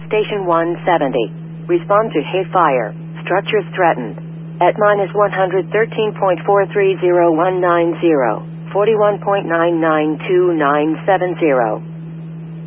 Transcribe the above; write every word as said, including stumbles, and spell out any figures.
Station one seventy. Respond to Hey Fire. Structures threatened. At minus one hundred thirteen point four three zero one nine zero. forty-one point nine nine two nine seven zero.